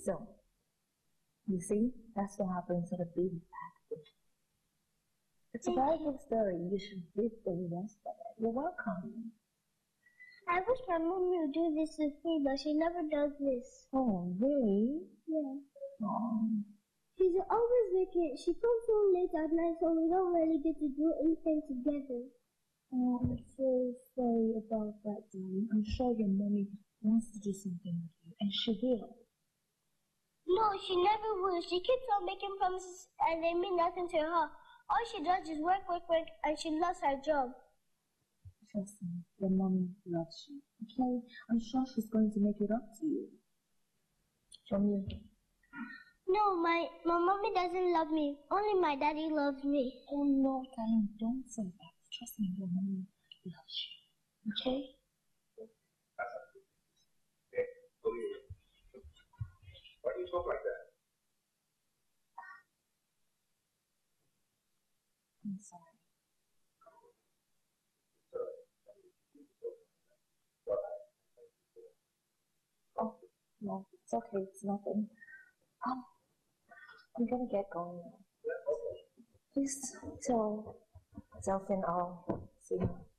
So, you see, that's what happens to the baby package. It's a very good story. You should read the rest of it. You're welcome. I wish my mommy would do this with me, but she never does this. Oh, really? Yeah. Oh. She's always making. She comes home late at night, so we don't really get to do anything together. Oh, I'm so sorry about that, darling. I'm sure your mommy wants to do something with you, and she will. No, she never will. She keeps on making promises, and they mean nothing to her. All she does is work, and she loves her job. Trust me, your mommy loves you. Okay? I'm sure she's going to make it up to you. From you. No, my mommy doesn't love me. Only my daddy loves me. Oh no, darling, don't say that. Trust me, your mommy loves you. Okay? Why do you talk like that? I'm sorry. Oh, no, it's okay. It's nothing. I'm gonna get going now. Please tell Finn I'll see him.